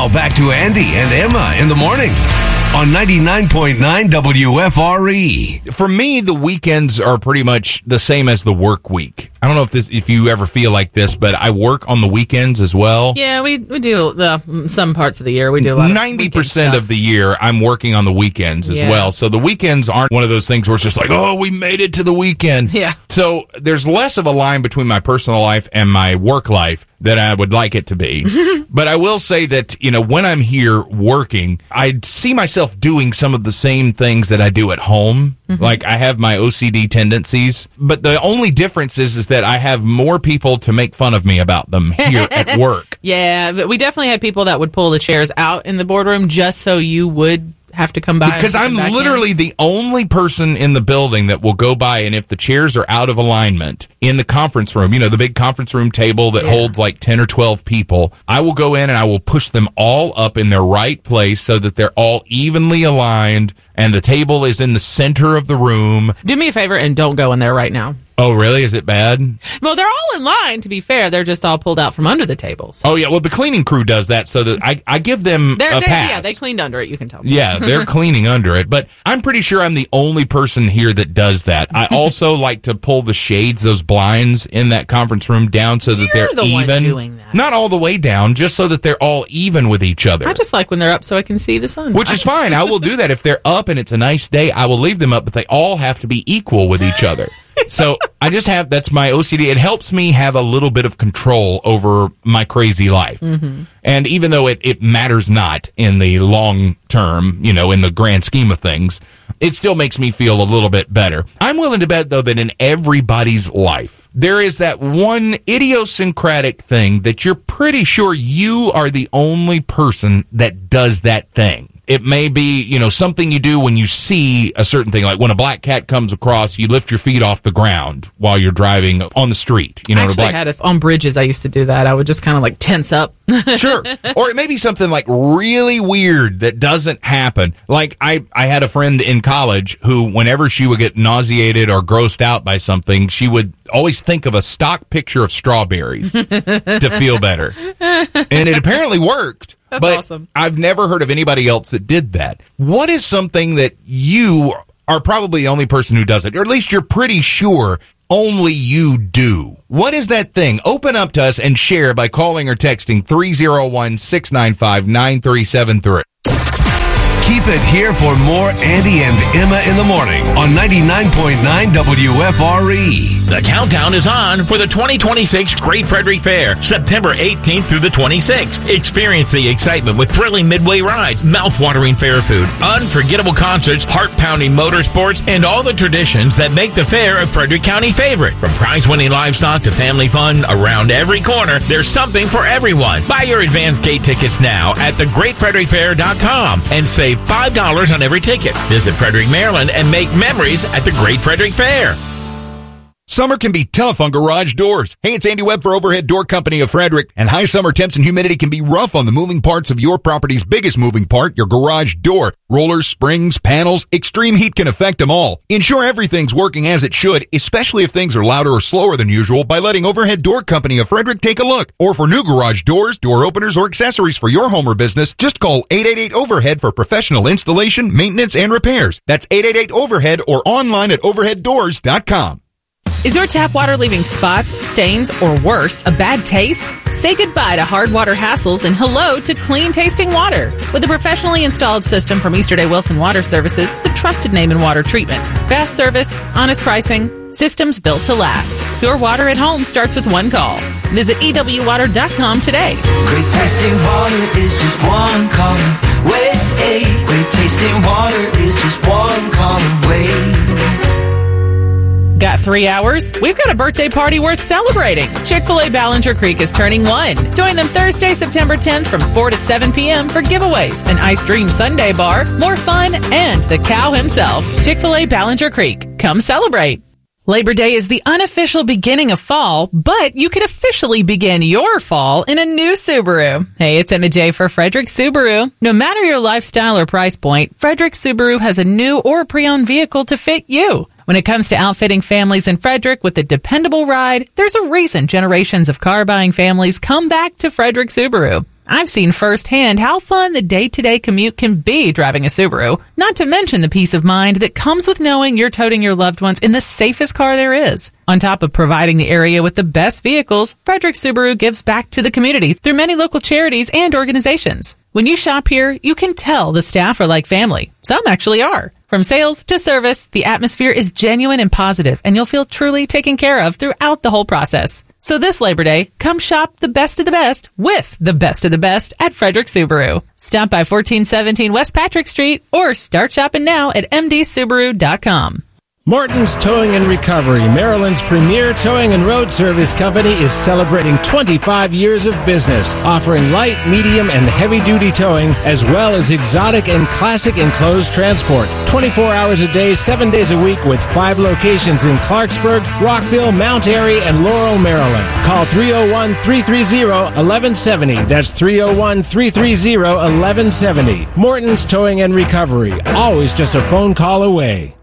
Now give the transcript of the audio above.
Now back to Andy and Emma in the morning on 99.9 WFRE. For me, the weekends are pretty much the same as the work week. I don't know if you ever feel like this, but I work on the weekends as well. Yeah, we do some parts of the year. We do a lot of 90% of the year, I'm working on the weekends as well. So the weekends aren't one of those things where it's just like, oh, we made it to the weekend. Yeah. So there's less of a line between my personal life and my work life that I would like it to be. But I will say that, when I'm here working, I see myself doing some of the same things that I do at home. Like I have my OCD tendencies, but the only difference is that I have more people to make fun of me about them here at work. Yeah, but we definitely had people that would pull the chairs out in the boardroom just so you would have to come by. Because I'm literally the only person in the building that will go by, and if the chairs are out of alignment in the conference room, the big conference room table that holds like 10 or 12 people, I will go in and I will push them all up in their right place so that they're all evenly aligned and the table is in the center of the room. Do me a favor and don't go in there right now. Oh, really? Is it bad? Well, they're all in line, to be fair. They're just all pulled out from under the tables. Oh, yeah. Well, the cleaning crew does that so that I give them a pass. Yeah, they cleaned under it. You can tell. Yeah, they're cleaning under it. But I'm pretty sure I'm the only person here that does that. I also like to pull the shades, those blinds in that conference room down so that they're even. One doing that. Not all the way down, just so that they're all even with each other. I just like when they're up so I can see the sun. Which is fine. I will do that. If they're up and it's a nice day, I will leave them up, but they all have to be equal with each other. So I just that's my OCD. It helps me have a little bit of control over my crazy life. And even though it matters not in the long term, in the grand scheme of things, it still makes me feel a little bit better. I'm willing to bet, though, that in everybody's life, there is that one idiosyncratic thing that you're pretty sure you are the only person that does that thing. It may be, something you do when you see a certain thing. Like when a black cat comes across, you lift your feet off the ground while you're driving on the street. I actually had it on bridges. I used to do that. I would just kind of like tense up. Sure. Or it may be something like really weird that doesn't happen. Like I had a friend in college who, whenever she would get nauseated or grossed out by something, she would always think of a stock picture of strawberries to feel better. And it apparently worked. That's but awesome. I've never heard of anybody else that did that. What is something that you are probably the only person who does it, or at least you're pretty sure only you do? What is that thing? Open up to us and share by calling or texting 301-695-9373. Keep it here for more Andy and Emma in the morning on 99.9 WFRE. The countdown is on for the 2026 Great Frederick Fair, September 18th through the 26th. Experience the excitement with thrilling midway rides, mouth-watering fair food, unforgettable concerts, heart-pounding motorsports, and all the traditions that make the fair a Frederick County favorite. From prize-winning livestock to family fun, around every corner, there's something for everyone. Buy your advance gate tickets now at thegreatfrederickfair.com and save $5 on every ticket. Visit Frederick, Maryland, and make memories at the Great Frederick Fair. Summer can be tough on garage doors. Hey, it's Andy Webb for Overhead Door Company of Frederick. And high summer temps and humidity can be rough on the moving parts of your property's biggest moving part, your garage door. Rollers, springs, panels, extreme heat can affect them all. Ensure everything's working as it should, especially if things are louder or slower than usual, by letting Overhead Door Company of Frederick take a look. Or for new garage doors, door openers, or accessories for your home or business, just call 888-OVERHEAD for professional installation, maintenance, and repairs. That's 888-OVERHEAD or online at overheaddoors.com. Is your tap water leaving spots, stains, or worse, a bad taste? Say goodbye to hard water hassles and hello to clean tasting water. With a professionally installed system from Easterday Wilson Water Services, the trusted name in water treatment. Fast service, honest pricing, systems built to last. Pure water at home starts with one call. Visit EWWater.com today. Great tasting water is just one call away. Great tasting water is just one call away. Got 3 hours? We've got a birthday party worth celebrating. Chick-fil-A Ballinger Creek is turning 1. Join them Thursday, September 10th from 4 to 7 p.m. for giveaways, an Ice Dream Sundae bar, more fun, and the cow himself. Chick-fil-A Ballinger Creek. Come celebrate. Labor Day is the unofficial beginning of fall, but you can officially begin your fall in a new Subaru. Hey, it's Emma J for Frederick Subaru. No matter your lifestyle or price point, Frederick Subaru has a new or pre-owned vehicle to fit you. When it comes to outfitting families in Frederick with a dependable ride, there's a reason generations of car-buying families come back to Frederick Subaru. I've seen firsthand how fun the day-to-day commute can be driving a Subaru, not to mention the peace of mind that comes with knowing you're toting your loved ones in the safest car there is. On top of providing the area with the best vehicles, Frederick Subaru gives back to the community through many local charities and organizations. When you shop here, you can tell the staff are like family. Some actually are. From sales to service, the atmosphere is genuine and positive, and you'll feel truly taken care of throughout the whole process. So this Labor Day, come shop the best of the best with the best of the best at Frederick Subaru. Stop by 1417 West Patrick Street or start shopping now at mdsubaru.com. Morton's Towing and Recovery, Maryland's premier towing and road service company, is celebrating 25 years of business, offering light, medium, and heavy-duty towing, as well as exotic and classic enclosed transport. 24 hours a day, 7 days a week, with 5 locations in Clarksburg, Rockville, Mount Airy, and Laurel, Maryland. Call 301-330-1170. That's 301-330-1170. Morton's Towing and Recovery, always just a phone call away.